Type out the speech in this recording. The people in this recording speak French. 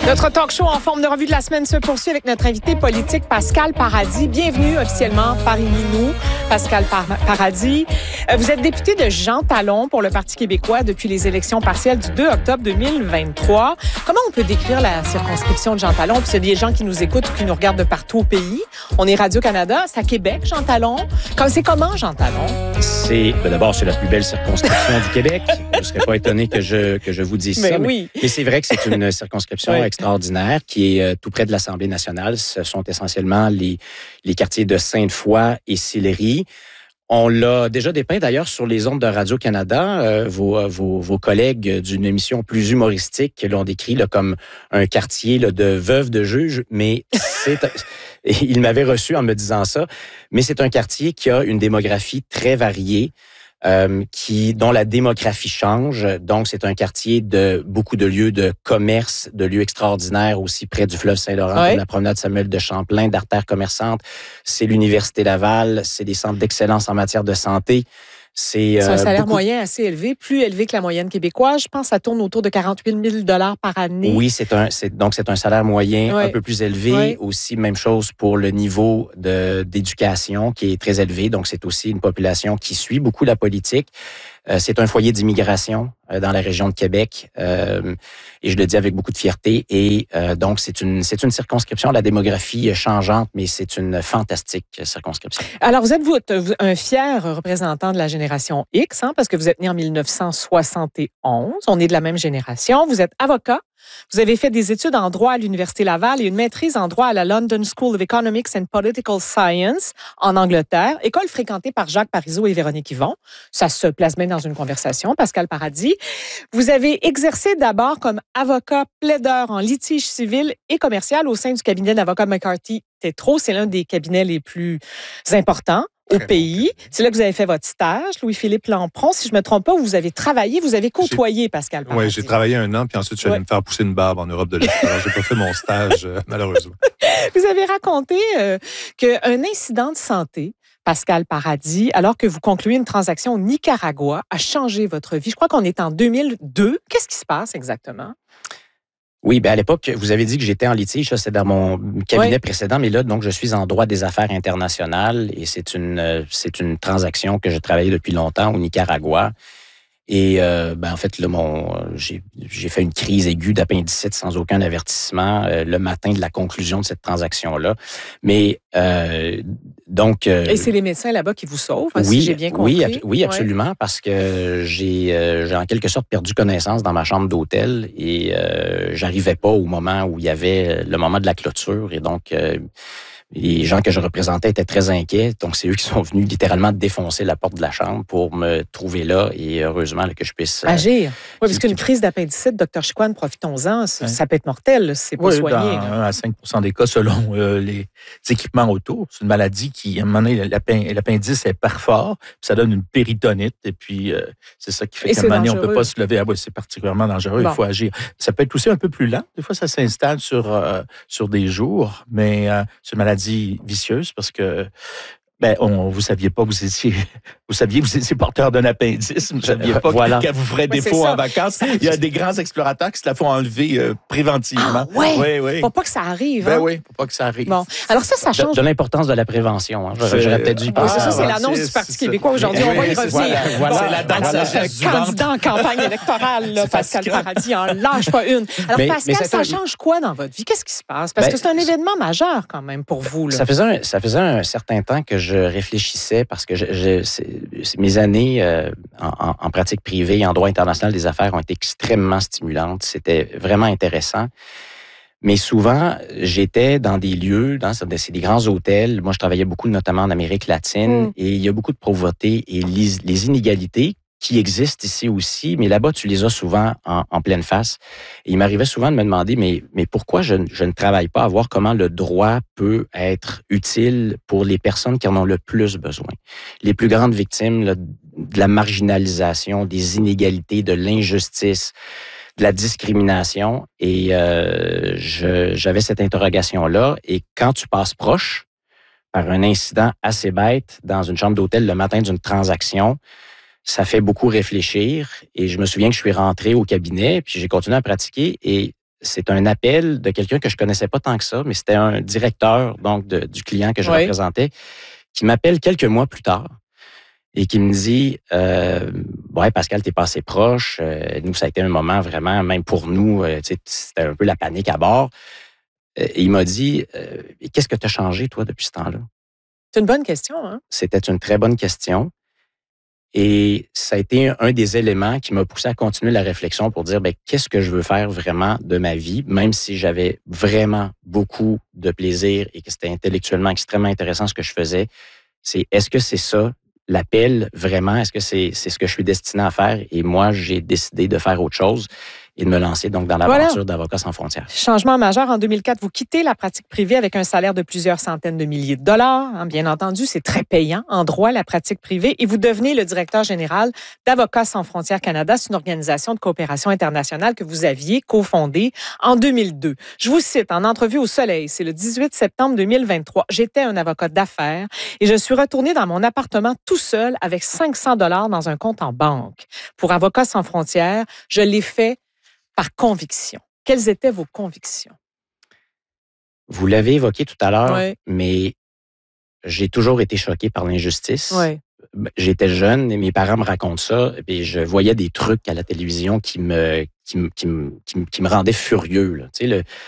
Notre talk show en forme de revue de la semaine se poursuit avec notre invité politique Pascal Paradis. Bienvenue officiellement parmi nous, Pascal Paradis. Vous êtes député de Jean Talon pour le Parti québécois depuis les élections partielles du 2 octobre 2023. Comment on peut décrire la circonscription de Jean Talon? Puis il y a des gens qui nous écoutent ou qui nous regardent de partout au pays. On est Radio-Canada, c'est à Québec, Jean Talon. C'est comment, Jean Talon? D'abord, c'est la plus belle circonscription du Québec. Je ne serais pas étonné que je vous dise ça. Oui. Mais c'est vrai que c'est une circonscription extraordinaire qui est tout près de l'Assemblée nationale. Ce sont essentiellement les quartiers de Sainte-Foy et Sillery. On l'a déjà dépeint d'ailleurs sur les ondes de Radio-Canada. Vos collègues d'une émission plus humoristique l'ont décrit là, comme un quartier là, de veuves de juges, mais il m'avait reçu en me disant ça. Mais c'est un quartier qui a une démographie très variée. Dont la démographie change. Donc, c'est un quartier de beaucoup de lieux de commerce, de lieux extraordinaires aussi près du fleuve Saint-Laurent, comme la promenade Samuel de Champlain, d'artères commerçantes. C'est l'Université Laval, c'est des centres d'excellence en matière de santé. C'est un salaire moyen assez élevé, plus élevé que la moyenne québécoise. Je pense que ça tourne autour de 48 000 $ par année. Oui, c'est un salaire moyen un peu plus élevé. Oui. Aussi, même chose pour le niveau d'éducation qui est très élevé. Donc, c'est aussi une population qui suit beaucoup la politique. C'est un foyer d'immigration dans la région de Québec et je le dis avec beaucoup de fierté. Et donc, c'est une circonscription à la démographie changeante, mais c'est une fantastique circonscription. Alors, vous êtes un fier représentant de la génération X, parce que vous êtes né en 1971. On est de la même génération. Vous êtes avocat. Vous avez fait des études en droit à l'Université Laval et une maîtrise en droit à la London School of Economics and Political Science en Angleterre, école fréquentée par Jacques Parizeau et Véronique Yvon. Ça se place bien dans une conversation, Pascal Paradis. Vous avez exercé d'abord comme avocat plaideur en litige civil et commercial au sein du cabinet d'avocat McCarthy Tétrault. C'est l'un des cabinets les plus importants au pays. C'est là que vous avez fait votre stage, Louis-Philippe Lampron. Si je ne me trompe pas, vous avez travaillé, vous avez côtoyé Pascal Paradis. Oui, j'ai travaillé 1 an, puis ensuite, je suis allé me faire pousser une barbe en Europe de l'Est. Alors, j'ai pas fait mon stage, malheureusement. Vous avez raconté qu'un incident de santé, Pascal Paradis, alors que vous concluez une transaction au Nicaragua, a changé votre vie. Je crois qu'on est en 2002. Qu'est-ce qui se passe exactement? Oui, à l'époque, vous avez dit que j'étais en litige, ça c'est dans mon cabinet précédent, mais là, donc, je suis en droit des affaires internationales et c'est une transaction que j'ai travaillée depuis longtemps au Nicaragua. Et en fait, là, j'ai fait une crise aiguë d'appendicite sans aucun avertissement le matin de la conclusion de cette transaction-là. Mais donc... Et c'est les médecins là-bas qui vous sauvent, si j'ai bien compris. Oui, absolument, parce que j'ai en quelque sorte perdu connaissance dans ma chambre d'hôtel et j'arrivais pas au moment où il y avait le moment de la clôture. Et donc... les gens que je représentais étaient très inquiets. Donc, c'est eux qui sont venus littéralement défoncer la porte de la chambre pour me trouver là et heureusement que je puisse... agir. Oui, parce qu'une crise d'appendicite, Dr. Chicoine, profitons-en, ça peut être mortel si c'est pas soigné. Dans 1 à 5 % des cas, selon les équipements autour. C'est une maladie qui, à un moment donné, l'appendice est perfort, puis ça donne une péritonite, et puis c'est ça qui fait qu'à un moment donné, on ne peut pas se lever. Ah oui, c'est particulièrement dangereux, il faut agir. Ça peut être aussi un peu plus lent. Des fois, ça s'installe sur des jours, mais c'est une maladie vicieuse parce que vous saviez pas que vous étiez porteur d'un appendice, vous ne saviez pas qu'elle vous ferait défaut en vacances. Il y a des grands explorateurs qui se la font enlever préventivement. Oui. Pour pas que ça arrive. Oui, pour pas que ça arrive. Bon, alors ça change. De l'importance de la prévention. J'aurais peut-être dû y penser. C'est l'annonce du Parti québécois aujourd'hui. On va y revenir. C'est la danse du candidat en campagne électorale, là, Pascal Paradis, en lâche pas une. Alors, Pascal, ça change quoi dans votre vie? Qu'est-ce qui se passe? Parce que c'est un événement majeur quand même pour vous. Là. Ça faisait un certain temps que je réfléchissais parce que mes années en pratique privée et en droit international des affaires ont été extrêmement stimulantes. C'était vraiment intéressant. Mais souvent, j'étais dans des lieux, c'est des grands hôtels. Moi, je travaillais beaucoup, notamment en Amérique latine, et il y a beaucoup de pauvreté et les inégalités qui existent ici aussi, mais là-bas, tu les as souvent en pleine face. Et il m'arrivait souvent de me demander, mais pourquoi je ne travaille pas à voir comment le droit peut être utile pour les personnes qui en ont le plus besoin. Les plus grandes victimes là, de la marginalisation, des inégalités, de l'injustice, de la discrimination. Et j'avais cette interrogation-là. Et quand tu passes proche, par un incident assez bête, dans une chambre d'hôtel le matin d'une transaction, ça fait beaucoup réfléchir. Et je me souviens que je suis rentré au cabinet, puis j'ai continué à pratiquer. Et c'est un appel de quelqu'un que je connaissais pas tant que ça, mais c'était un directeur donc du client que je représentais, qui m'appelle quelques mois plus tard et qui me dit ouais, Pascal, t'es passé proche. Nous, ça a été un moment vraiment, même pour nous, c'était un peu la panique à bord. Et il m'a dit qu'est-ce que tu as changé, toi, depuis ce temps-là? C'est une bonne question, hein? C'était une très bonne question. Et ça a été un des éléments qui m'a poussé à continuer la réflexion pour dire qu'est-ce que je veux faire vraiment de ma vie, même si j'avais vraiment beaucoup de plaisir et que c'était intellectuellement extrêmement intéressant ce que je faisais. Est-ce que c'est ça, l'appel vraiment? Est-ce que c'est ce que je suis destiné à faire? Et moi, j'ai décidé de faire autre chose et de me lancer donc dans l'aventure d'Avocats sans frontières. Changement majeur. En 2004, vous quittez la pratique privée avec un salaire de plusieurs centaines de milliers de dollars. Hein, bien entendu, c'est très payant en droit, la pratique privée. Et vous devenez le directeur général d'Avocats sans frontières Canada. C'est une organisation de coopération internationale que vous aviez cofondée en 2002. Je vous cite en entrevue au Soleil, c'est le 18 septembre 2023. J'étais un avocat d'affaires et je suis retourné dans mon appartement tout seul avec 500 dollars dans un compte en banque. Pour Avocats sans frontières, je l'ai fait par conviction. Quelles étaient vos convictions? Vous l'avez évoqué tout à l'heure, mais j'ai toujours été choqué par l'injustice. J'étais jeune et mes parents me racontent ça, et je voyais des trucs à la télévision qui me rendaient furieux. Là. Tu sais,